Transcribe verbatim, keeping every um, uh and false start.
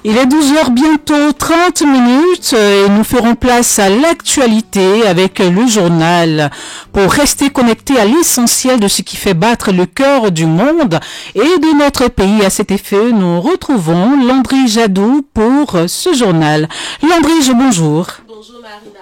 Il est douze heures bientôt trente minutes et nous ferons place à l'actualité avec le journal pour rester connectés à l'essentiel de ce qui fait battre le cœur du monde et de notre pays. À cet effet, nous retrouvons Landry Jadot pour ce journal. Landry, bonjour. Bonjour Marina.